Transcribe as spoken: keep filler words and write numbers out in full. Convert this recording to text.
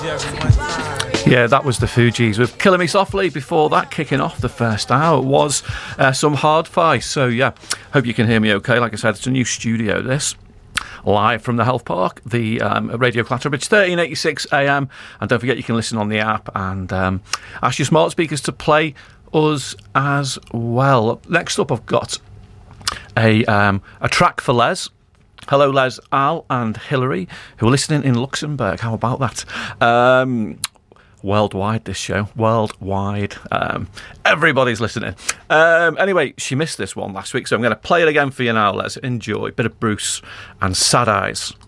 Yeah, that was the Fugees with Killing Me Softly. Before that, kicking off the first hour was uh, some Hard Fi. So, yeah, hope you can hear me okay. Like I said, it's a new studio, this. Live from the Health Park, the um, Radio Clatterbridge, thirteen eighty-six A M. And don't forget you can listen on the app and um, ask your smart speakers to play us as well. Next up, I've got a um, a track for Les. Hello, Les, Al and Hilary, who are listening in Luxembourg. How about that? Um, worldwide, this show. Worldwide. Um, everybody's listening. Um, anyway, she missed this one last week, so I'm going to play it again for you now, Les. Enjoy. Bit of Bruce and Sad Eyes.